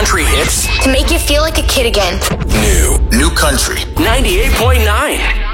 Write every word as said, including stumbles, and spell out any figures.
country hits to make you feel like a kid again. New. New country. ninety-eight point nine.